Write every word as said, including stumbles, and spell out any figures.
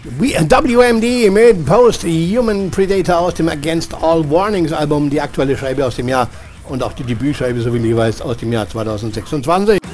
W M D mit Post Human Predator aus dem Against All Warnings Album, die aktuelle Scheibe aus dem Jahr und auch die Debütscheibe, so wie jeweils, aus dem Jahr zweitausendsechsundzwanzig.